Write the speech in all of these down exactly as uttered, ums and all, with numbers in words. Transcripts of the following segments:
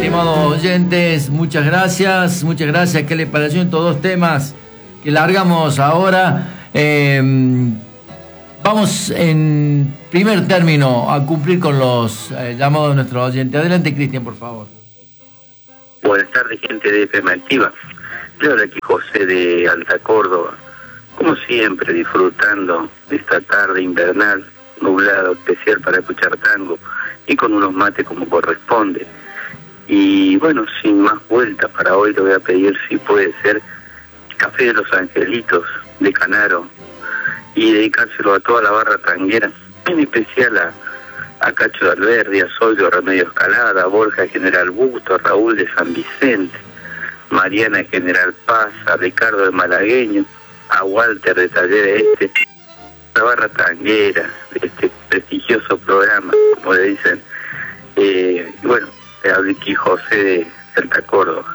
Estimados oyentes, muchas gracias, muchas gracias. ¿Qué les pareció estos dos temas que largamos ahora? Eh, vamos en primer término a cumplir con los eh, llamados de nuestros oyentes. Adelante, Cristian, por favor. Buenas tardes, gente de F M Activa. Yo ahora aquí José de Alta Córdoba, como siempre disfrutando de esta tarde invernal, nublado, especial para escuchar tango y con unos mates como corresponde. Y bueno, sin más vueltas para hoy le voy a pedir si puede ser Café de los Angelitos de Canaro y dedicárselo a toda la barra tanguera, en especial a, a Cacho de Alberdi, a Sol de Remedio Escalada, a Borja General Busto, a Raúl de San Vicente, Mariana General Paz, a Ricardo de Malagueño, a Walter de Taller Este, la barra tanguera de este prestigioso programa, como le dicen. Eh, bueno, Aquí José de Alta Córdoba.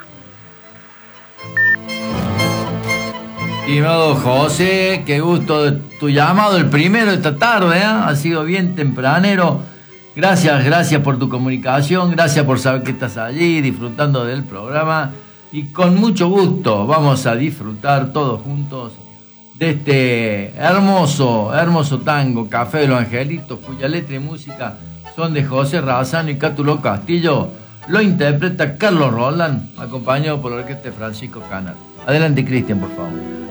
Estimado José, qué gusto de tu llamado, el primero de esta tarde, ¿eh? Ha sido bien tempranero. Gracias, gracias por tu comunicación, gracias por saber que estás allí disfrutando del programa y con mucho gusto vamos a disfrutar todos juntos de este hermoso, hermoso tango, Café de los Angelitos, cuya letra y música son de José Razano y Cátulo Castillo. Lo interpreta Carlos Roldán, acompañado por la orquesta de Francisco Canaro. Adelante, Cristian, por favor.